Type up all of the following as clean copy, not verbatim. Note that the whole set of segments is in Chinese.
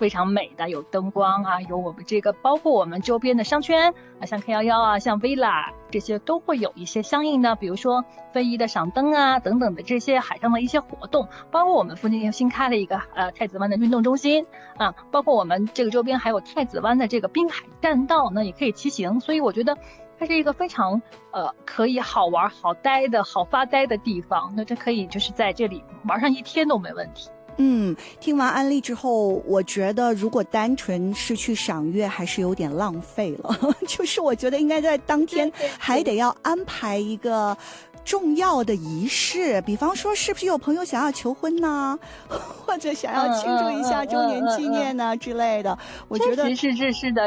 非常美的，有灯光啊，有我们这个包括我们周边的商圈啊，像 K11啊，像 Villa 这些都会有一些相应的，比如说非遗的赏灯啊等等的这些海上的一些活动，包括我们附近又新开了一个太子湾的运动中心啊，包括我们这个周边还有太子湾的这个滨海栈道呢，也可以骑行，所以我觉得它是一个非常可以好玩好呆的好发呆的地方，那这可以就是在这里玩上一天都没问题。 听完安利之后，我觉得如果单纯是去赏月还是有点浪费了就是我觉得应该在当天还得要安排一个重要的仪式，比方说是不是有朋友想要求婚呢或者想要庆祝一下周年纪念呢之类的，我觉得是的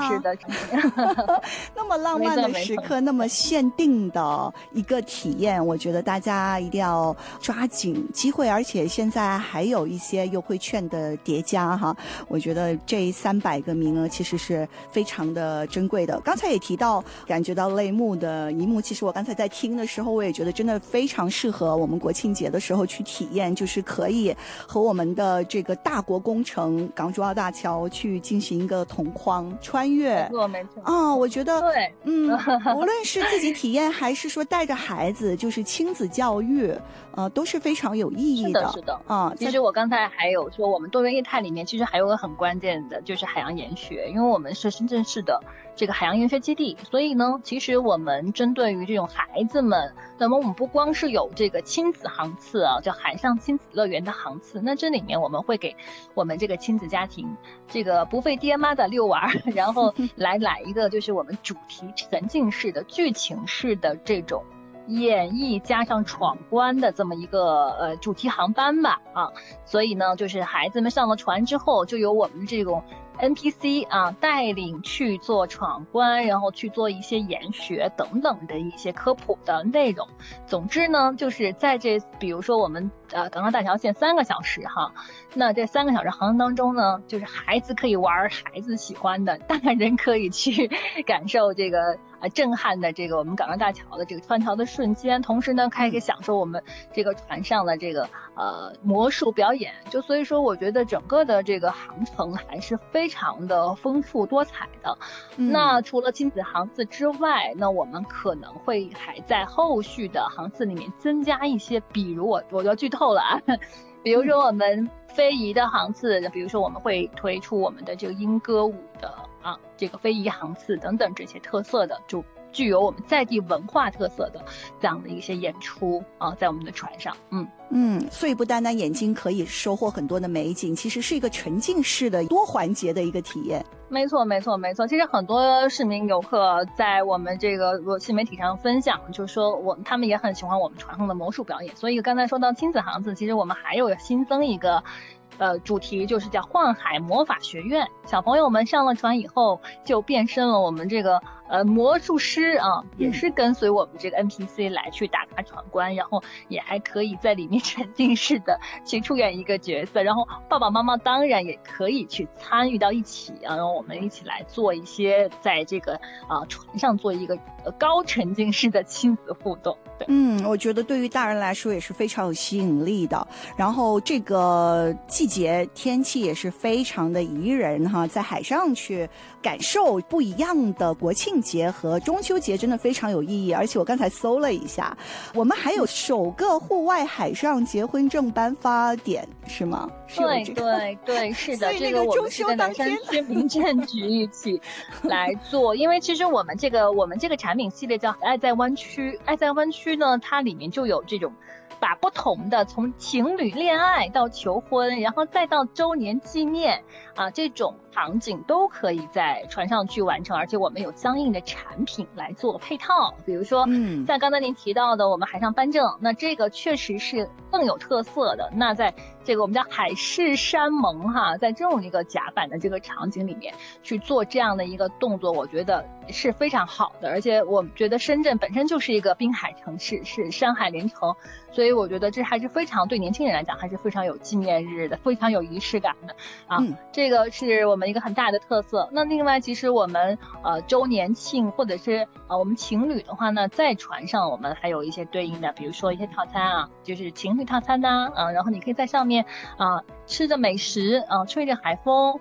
那么浪漫的时刻，那么限定的一个体验，我觉得大家一定要抓紧机会，而且现在还有一些优惠券的叠加哈，我觉得这300个名额其实是非常的珍贵的。刚才也提到感觉到泪目的一幕，其实我刚才在听的时候我也觉得真的非常适合我们国庆节的时候去体验，就是可以和我们的这个大国工程港珠澳大桥去进行一个同框穿越。 没错我觉得对无论是自己体验还是说带着孩子就是亲子教育都是非常有意义的。 是的其实我刚才还有说我们多元业态里面其实还有个很关键的就是海洋研学，因为我们是深圳市的这个海洋研学基地，所以呢其实我们针对于这种孩子们，那么我们不光是有这个亲子航次叫海上亲子乐园的航次，那这里面我们会给我们这个亲子家庭这个不费爹妈的遛玩然后来一个就是我们主题沉浸式的剧情式的这种演绎加上闯关的这么一个主题航班吧所以呢就是孩子们上了船之后就有我们这种NPC 带领去做闯关，然后去做一些研学等等的一些科普的内容。总之呢就是在这比如说我们港澳大桥线3个小时那这3个小时航程当中呢，就是孩子可以玩孩子喜欢的，大人可以去感受这个震撼的这个我们港澳大桥的这个穿桥的瞬间，同时呢可以享受我们这个船上的这个魔术表演。就所以说我觉得整个的这个航程还是非常的丰富多彩的。那除了亲子航次之外，那我们可能会还在后续的航次里面增加一些，比如我要剧透了比如说我们非遗的航次，比如说我们会推出我们的这个英歌舞的这个非遗航次等等这些特色的，就具有我们在地文化特色的这样的一些演出在我们的船上。 所以不单单眼睛可以收获很多的美景，其实是一个沉浸式的多环节的一个体验。 没错。其实很多市民游客在我们这个新媒体上分享，就是说他们也很喜欢我们船上的魔术表演。所以刚才说到亲子航次，其实我们还有新增一个主题，就是叫幻海魔法学院。小朋友们上了船以后就变身了我们这个魔术师也是跟随我们这个 NPC 来去打卡闯关，然后也还可以在里面沉浸式的去出演一个角色，然后爸爸妈妈当然也可以去参与到一起然后我们一起来做一些在这个船上做一个高沉浸式的亲子互动。对， 我觉得对于大人来说也是非常有吸引力的。然后这个季节天气也是非常的宜人在海上去感受不一样的国庆节和中秋节，真的非常有意义。而且我刚才搜了一下，我们还有首个户外海上结婚证颁发点，是吗？ 对，是的。 所以那个中秋当天这个南山区民政局一起来做因为其实我们这个产品系列叫爱在湾区呢，它里面就有这种把不同的从情侣恋爱到求婚，然后再到周年纪念这种场景都可以在船上去完成，而且我们有相应的产品来做配套。比如说像刚才您提到的我们海上颁证，那这个确实是更有特色的。那在这个我们叫海誓山盟在这种一个甲板的这个场景里面去做这样的一个动作，我觉得是非常好的。而且我觉得深圳本身就是一个滨海城市，是山海连城，所以我觉得这还是非常对年轻人来讲还是非常有纪念日的，非常有仪式感的这个是我们一个很大的特色。那另外其实我们周年庆或者是我们情侣的话呢，在船上我们还有一些对应的，比如说一些套餐就是情侣套餐然后你可以在上面吃着美食吹着海风